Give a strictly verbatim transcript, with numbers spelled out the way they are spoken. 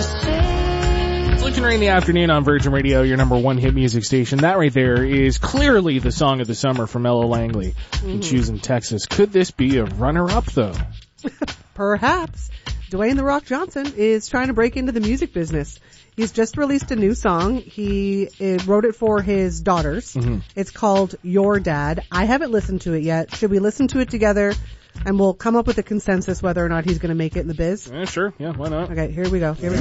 In the afternoon on Virgin Radio, your number one hit music station. That right there is clearly the song of the summer from Ella Langley mm-hmm. in Choosing Texas. Could this be a runner-up, though? Perhaps. Dwayne The Rock Johnson is trying to break into the music business. He's just released a new song. He uh, wrote it for his daughters. Mm-hmm. It's called Your Dad. I haven't listened to it yet. Should we listen to it together? And we'll come up with a consensus whether or not he's going to make it in the biz? Yeah, sure. Yeah, why not? Okay, here we go. Here we